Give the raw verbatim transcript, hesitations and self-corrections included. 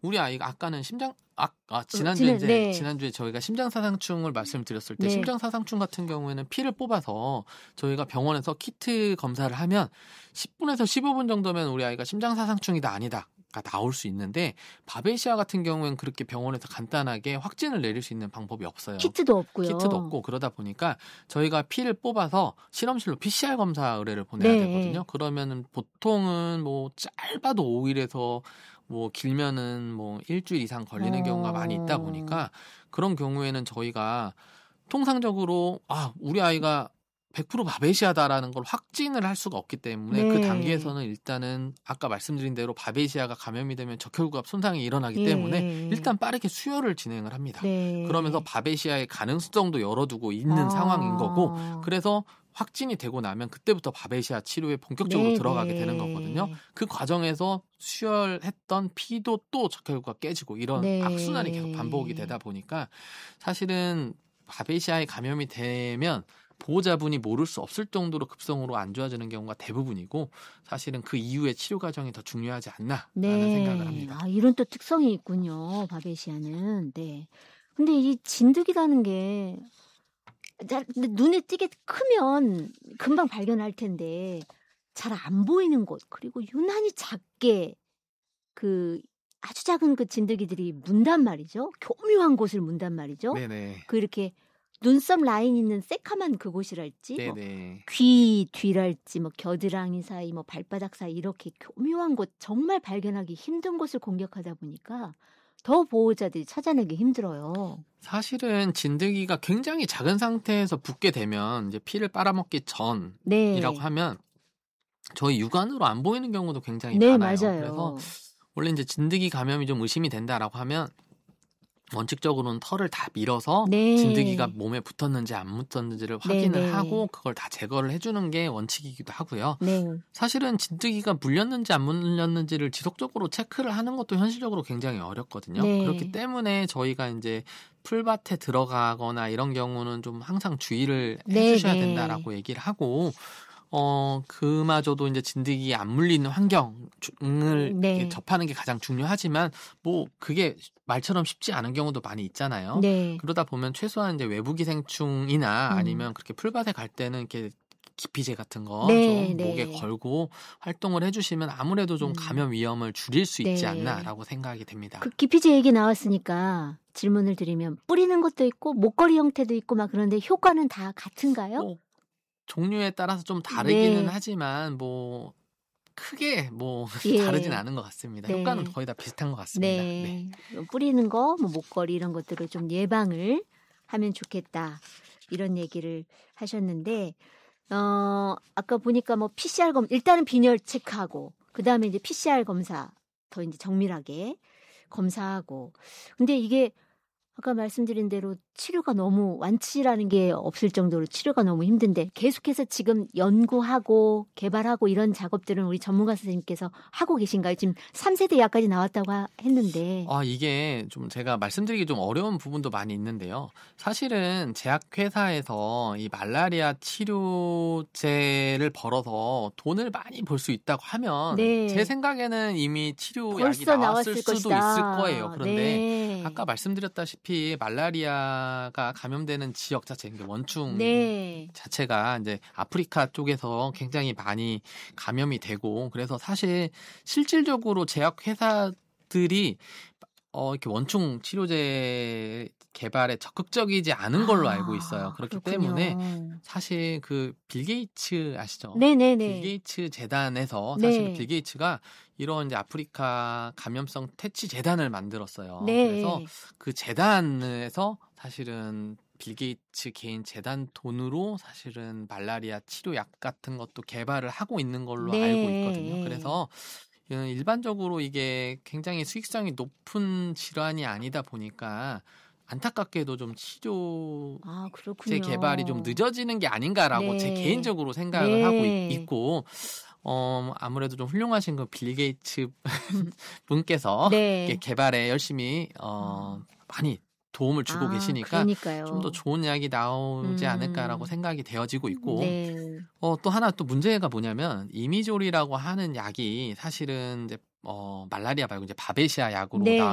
우리 아이가 아까는 심장 아, 아 지난주에 지난, 이제 네. 지난주에 저희가 심장사상충을 말씀드렸을 때 네. 심장사상충 같은 경우에는 피를 뽑아서 저희가 병원에서 키트 검사를 하면 십 분에서 십오 분 정도면 우리 아이가 심장사상충이다 아니다. 나올 수 있는데 바베시아 같은 경우에는 그렇게 병원에서 간단하게 확진을 내릴 수 있는 방법이 없어요. 키트도 없고요. 키트도 없고 그러다 보니까 저희가 피를 뽑아서 실험실로 피씨알 검사 의뢰를 보내야 네. 되거든요. 그러면은 보통은 뭐 짧아도 오 일에서 뭐 길면은 뭐 일주일 이상 걸리는 어. 경우가 많이 있다 보니까 그런 경우에는 저희가 통상적으로 아 우리 아이가 백 퍼센트 바베시아다라는 걸 확진을 할 수가 없기 때문에 네. 그 단계에서는 일단은 아까 말씀드린 대로 바베시아가 감염이 되면 적혈구합 손상이 일어나기 예. 때문에 일단 빠르게 수혈을 진행을 합니다. 네. 그러면서 바베시아의 가능성도 열어두고 있는 아. 상황인 거고 그래서 확진이 되고 나면 그때부터 바베시아 치료에 본격적으로 네, 들어가게 네. 되는 거거든요. 그 과정에서 수혈했던 피도 또 적혈구가 깨지고 이런 네. 악순환이 계속 반복이 되다 보니까 사실은 바베시아에 감염이 되면 보호자분이 모를 수 없을 정도로 급성으로 안 좋아지는 경우가 대부분이고 사실은 그 이후의 치료 과정이 더 중요하지 않나라는 네. 생각을 합니다. 아, 이런 또 특성이 있군요. 바베시아는. 네. 근데 이 진드기라는 게 잘, 근데 눈에 띄게 크면 금방 발견할 텐데 잘 안 보이는 곳 그리고 유난히 작게 그 아주 작은 그 진드기들이 문단 말이죠. 교묘한 곳을 문단 말이죠. 네네. 그 이렇게 눈썹 라인 있는 새카만 그곳이랄지 뭐 네네. 귀 뒤랄지 뭐 겨드랑이 사이 뭐 발바닥 사이 이렇게 교묘한 곳 정말 발견하기 힘든 곳을 공격하다 보니까 더 보호자들이 찾아내기 힘들어요. 사실은 진드기가 굉장히 작은 상태에서 붓게 되면 이제 피를 빨아먹기 전이라고 네. 하면 저희 육안으로 안 보이는 경우도 굉장히 네, 많아요. 맞아요. 그래서 원래 이제 진드기 감염이 좀 의심이 된다라고 하면 원칙적으로는 털을 다 밀어서 네. 진드기가 몸에 붙었는지 안 붙었는지를 확인을 네, 네. 하고 그걸 다 제거를 해주는 게 원칙이기도 하고요. 네. 사실은 진드기가 물렸는지 안 물렸는지를 지속적으로 체크를 하는 것도 현실적으로 굉장히 어렵거든요. 네. 그렇기 때문에 저희가 이제 풀밭에 들어가거나 이런 경우는 좀 항상 주의를 네, 해주셔야 네. 된다라고 얘기를 하고 어, 그마저도 이제 진드기 안 물리는 환경을 네. 접하는 게 가장 중요하지만, 뭐, 그게 말처럼 쉽지 않은 경우도 많이 있잖아요. 네. 그러다 보면 최소한 이제 외부 기생충이나 음. 아니면 그렇게 풀밭에 갈 때는 이렇게 기피제 같은 거 네, 좀 네. 목에 걸고 활동을 해주시면 아무래도 좀 음. 감염 위험을 줄일 수 있지 네. 않나라고 생각이 됩니다. 그 기피제 얘기 나왔으니까 질문을 드리면 뿌리는 것도 있고 목걸이 형태도 있고 막 그런데 효과는 다 같은가요? 뭐, 종류에 따라서 좀 다르기는 네. 하지만 뭐 크게 뭐 예. 다르진 않은 것 같습니다. 네. 효과는 거의 다 비슷한 것 같습니다. 네. 네. 뿌리는 거, 뭐 목걸이 이런 것들을 좀 예방을 하면 좋겠다. 이런 얘기를 하셨는데 어, 아까 보니까 뭐 피씨알 검 일단은 빈혈 체크하고 그다음에 이제 피씨알 검사 더 이제 정밀하게 검사하고. 근데 이게 아까 말씀드린 대로 치료가 너무 완치라는 게 없을 정도로 치료가 너무 힘든데 계속해서 지금 연구하고 개발하고 이런 작업들은 우리 전문가 선생님께서 하고 계신가요? 지금 삼 세대 약까지 나왔다고 하, 했는데. 아, 이게 좀 제가 말씀드리기 좀 어려운 부분도 많이 있는데요. 사실은 제약회사에서 이 말라리아 치료제를 벌어서 돈을 많이 벌 수 있다고 하면 네. 제 생각에는 이미 치료약이 벌써 나왔을 나왔을 수도 것이다. 있을 거예요. 그런데 네. 아까 말씀드렸다시피 말라리아가 감염되는 지역 자체, 그러니까 원충 네. 자체가 이제 아프리카 쪽에서 굉장히 많이 감염이 되고 그래서 사실 실질적으로 제약회사들이 어, 이렇게 원충 치료제 개발에 적극적이지 않은 걸로 아, 알고 있어요. 그렇기 그렇군요. 때문에 사실 그 빌 게이츠 아시죠? 네네네. 빌 게이츠 재단에서 네. 사실 빌 게이츠가 이런 이제 아프리카 감염성 퇴치 재단을 만들었어요. 네. 그래서 그 재단에서 사실은 빌 게이츠 개인 재단 돈으로 사실은 말라리아 치료약 같은 것도 개발을 하고 있는 걸로 네. 알고 있거든요. 그래서 일반적으로 이게 굉장히 수익성이 높은 질환이 아니다 보니까 안타깝게도 좀 치료제 아, 그렇군요. 개발이 좀 늦어지는 게 아닌가라고 네. 제 개인적으로 생각을 네. 하고 있, 있고 어, 아무래도 좀 훌륭하신 그 빌 게이츠 분께서 네. 이렇게 개발에 열심히 어, 많이 도움을 주고 아, 계시니까 그러니까요. 좀 더 좋은 약이 나오지 음. 않을까라고 생각이 되어지고 있고 네. 어, 또 하나 또 문제가 뭐냐면 이미졸이라고 하는 약이 사실은 이제 어, 말라리아 말고 이제 바베시아 약으로 네. 나